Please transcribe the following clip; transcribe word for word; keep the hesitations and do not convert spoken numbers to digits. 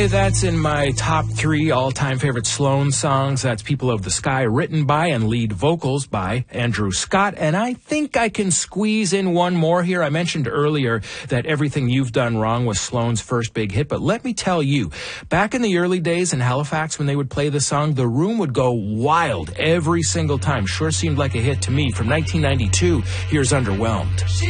That's in my top three all-time favorite Sloan songs. That's People of the Sky, written by and lead vocals by Andrew Scott. And I think I can squeeze in one more here. I mentioned earlier that Everything You've Done Wrong was Sloan's first big hit. But let me tell you, back in the early days in Halifax when they would play the song, the room would go wild every single time. Sure seemed like a hit to me. From nineteen ninety-two, here's Underwhelmed.